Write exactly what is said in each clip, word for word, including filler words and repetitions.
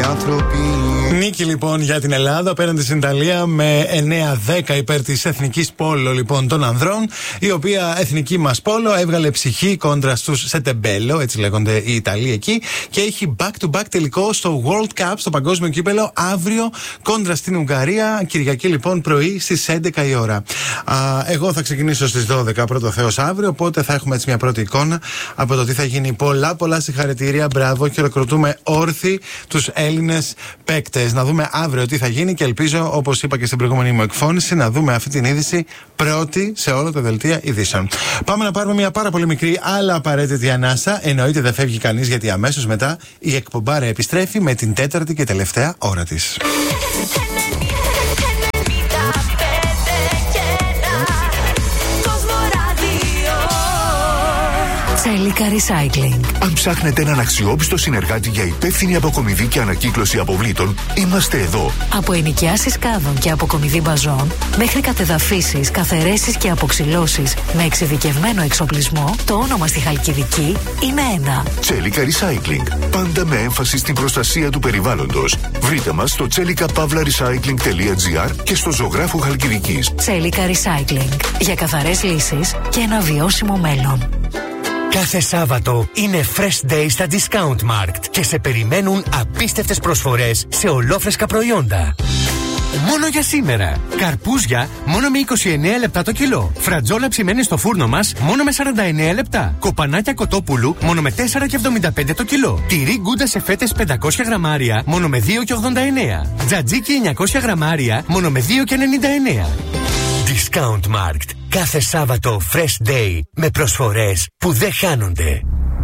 Νίκη λοιπόν για την Ελλάδα απέναντι στην Ιταλία με εννέα δέκα υπέρ της εθνικής πόλο λοιπόν των ανδρών, η οποία εθνική μας πόλο έβγαλε ψυχή κόντρα στους Σετεμπέλο, έτσι λέγονται οι Ιταλοί εκεί, και έχει back to back τελικό στο World Cup, στο παγκόσμιο κύπελο, αύριο κόντρα στην Ουγγαρία, Κυριακή λοιπόν πρωί στις έντεκα η ώρα. Α, εγώ θα ξεκινήσω στις δώδεκα πρώτο Θεός αύριο, οπότε θα έχουμε έτσι μια πρώτη εικόνα από το τι θα γίνει. Πολλά πολλά συγχαρητήρια, μπράβο, χειροκροτούμε όρθιοι τους Έλληνες παίκτες. Να δούμε αύριο τι θα γίνει και ελπίζω, όπως είπα και στην προηγούμενη μου εκφώνηση, να δούμε αυτή την είδηση πρώτη σε όλα τα δελτία ειδήσεων. Πάμε να πάρουμε μια πάρα πολύ μικρή αλλά απαραίτητη ανάσα. Εννοείται δεν φεύγει κανείς, γιατί αμέσως μετά η εκπομπάρα επιστρέφει με την τέταρτη και τελευταία ώρα της. Τσέλικα Recycling. Αν ψάχνετε έναν αξιόπιστο συνεργάτη για υπεύθυνη αποκομιδή και ανακύκλωση αποβλήτων, είμαστε εδώ. Από ενοικιάσεις κάδων και αποκομιδή μπαζών, μέχρι κατεδαφίσεις, καθαιρέσεις και αποξυλώσεις με εξειδικευμένο εξοπλισμό, το όνομα στη Χαλκιδική είναι ένα. Τσέλικα Recycling. Πάντα με έμφαση στην προστασία του περιβάλλοντος. Βρείτε μας στο τσέλικα παύλα recycling τελεία τζι άρ και στο ζωγράφου Χαλκιδικής. Τσέλικα Recycling. Για καθαρές λύσεις και ένα βιώσιμο μέλλον. Κάθε Σάββατο είναι Fresh Day στα Discount Markt και σε περιμένουν απίστευτες προσφορές σε ολόφρεσκα προϊόντα. Μόνο για σήμερα. Καρπούζια μόνο με είκοσι εννέα λεπτά το κιλό. Φρατζόλα ψημένη στο φούρνο μας μόνο με σαράντα εννέα λεπτά. Κοπανάκια κοτόπουλου μόνο με τέσσερα και εβδομήντα πέντε το κιλό. Τυρί γκούντα σε φέτες πεντακόσια γραμμάρια μόνο με δύο και ογδόντα εννέα. Τζατζίκι εννιακόσια γραμμάρια μόνο με δύο και ενενήντα εννέα. Discount Markt. Κάθε Σάββατο Fresh Day με προσφορές που δεν χάνονται.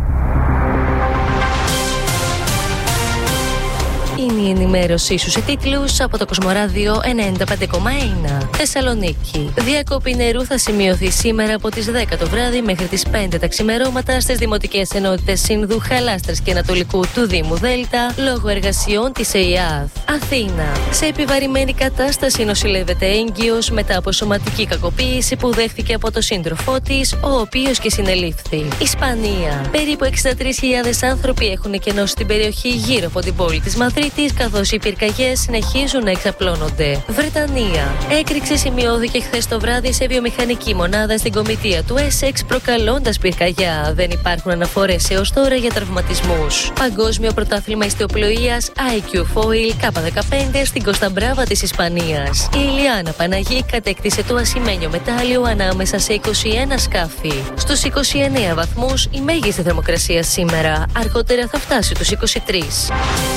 Είναι η ενημέρωσή σου σε τίτλους από το Κοσμοράδιο ενενήντα πέντε κόμμα ένα. Θεσσαλονίκη. Διακοπή νερού θα σημειωθεί σήμερα από τις δέκα το βράδυ μέχρι τις πέντε τα ξημερώματα στις δημοτικές ενότητες Σύνδου, Χαλάστρας και Ανατολικού του Δήμου Δέλτα λόγω εργασιών της ΕΙΑΘ. Αθήνα. Σε επιβαρημένη κατάσταση νοσηλεύεται έγκυος μετά από σωματική κακοποίηση που δέχθηκε από το σύντροφό της, ο οποίος και συνελήφθη. Ισπανία. Περίπου εξήντα τρεις χιλιάδες άνθρωποι έχουν κενώσει την περιοχή γύρω από την πόλη της Μαδρίτης, καθώς οι πυρκαγιές συνεχίζουν να εξαπλώνονται. Βρετανία. Έκρηξη σημειώθηκε χθες το βράδυ σε βιομηχανική μονάδα στην κομιτεία του Έσεξ, προκαλώντας πυρκαγιά. Δεν υπάρχουν αναφορές έως τώρα για τραυματισμούς. Παγκόσμιο πρωτάθλημα ιστιοπλοείας άι κιου Foil κέι δεκαπέντε στην Κώστα Μπράβα της Ισπανίας. Η Ηλιάνα Παναγή κατέκτησε το ασημένιο μετάλλιο ανάμεσα σε είκοσι ένα σκάφη. Στους είκοσι εννέα βαθμούς η μέγιστη θερμοκρασία σήμερα. Αργότερα θα φτάσει τους είκοσι τρεις.